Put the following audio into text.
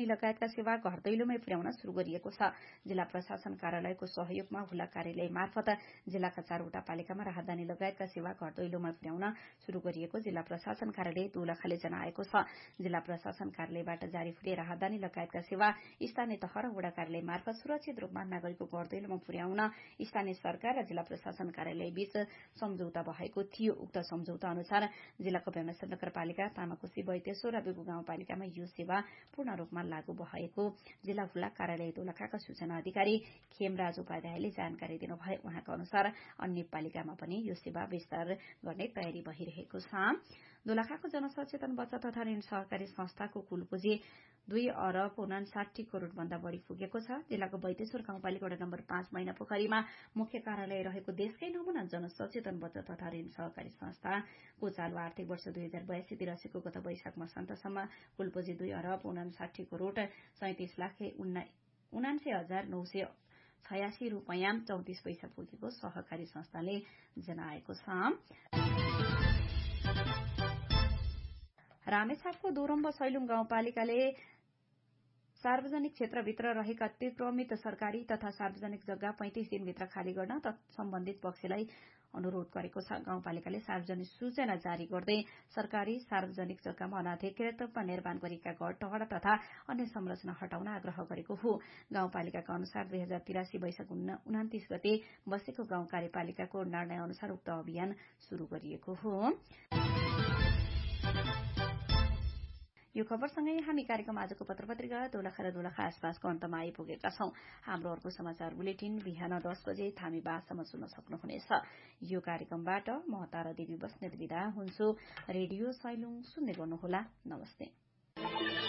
लगायतका सेवा घर दैलोमै पुर्याउन शुरू गरिएको छ। जिल्ला प्रशासन कार्यालयको सहयोगमा हुला कार्यालय मार्फत जिल्लाका 4वटा पालिकामा राहदानी लगायतका सेवा घर दैलोमा पुर्याउन शुरू गरिएको जिल्ला प्रशासन कार्यालय दोलखाले जनाएको छ। जिल्ला प्रशासन कार्यालयबाट जारी हुने राहदानी लगायतका सेवा स्थानीय तह र वडा कार्यालय मार्फत सुरक्षित रूपमा नागरिकको घर दैलोमा पुर्याउन स्थानीय सरकार र जिल्ला प्रशासन कार्यालय बीच सम्झौता भएको थियो। उक्त सम्झौता अनुसार जिल्लाको बेमेश्वर नगरपालिका, तामाकोशी, बैतेश्वर र बेगु गाउँपालिकामा यो सेवा पूर्ण रूपमा लागू भएको जिल्ला हुला कार्यालय दोलखाका सूचना अधिकारी खेमराज उपाध्यायले जानकारी दिनुभयो। उहाँका अनुसार अन्य पालिकामा पनि यो सेवा विस्तार गर्ने तयारी भइरहेको छ। दोलखाको जनसचेतन बचत तथा ऋण सहकारी संस्थाको कुल पुँजी 2 अरब 59 करोड़ भन्दा बढ़ी पुगेको छ। जिल्लाको बैतेश्वर गाउँपालिका वडा नम्बर 5 मैना पोखरीमा मुख्य कार्यालय रहेको देशकै नमुना जनसचेतन बचत तथा ऋण सहकारी संस्थाको चालू आर्थिक वर्ष 2082-83 गत वैशाख मसान्तसम्म कुल पुँजी 2 अरब 59 करोड़ 37 लाख 79,986 रूपैयाँ 34 पैसा पुगेको सहकारी संस्थाले जनाएको छ। रामेछापको दोरम्ब सैलुङ गाउँपालिकाले सार्वजनिक क्षेत्रभित्र रहेका अतिक्रमित सरकारी तथा सार्वजनिक जग्गा 35 दिनभित्र खाली गर्न सम्बन्धित पक्षलाई अनुरोध गरेको छ। गाउँपालिकाले सार्वजनिक सूचना जारी गर्दै सरकारी सार्वजनिक जग्गामा अनाधिकृत रूपमा निर्माण गरिएका घर टहर तथा अन्य संरचना हटाउन आग्रह गरेको हो। गाउँपालिकाका अनुसार 2083 वैशाख 29 गते बसेको गाउँ कार्यपालिकाको निर्णय अनुसार उक्त अभियान शुरू गरिएको हो। यो खबरसँगै हामी कार्यक्रम आजको पत्रपत्रिका दोलखा र दोलखा आसपासको अन्तमा आइपुगेका छौं। हाम्रो अर्को समाचार बुलेटिन बिहान 10 बजे थामी 5 सम्म सुन्न सक्नुहुनेछ। यो कार्यक्रमबाट म तारा देवी बस्नेत बिदा हुन्छु। रेडियो सैलुङ सुन्दै गर्नुहोला। नमस्ते।